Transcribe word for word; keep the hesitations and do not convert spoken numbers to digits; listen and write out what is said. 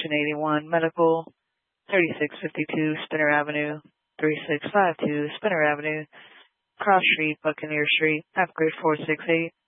Section eighty-one Medical, thirty-six fifty-two Spinner Avenue, thirty-six fifty-two Spinner Avenue, Cross Street, Buccaneer Street, F grade four six eight.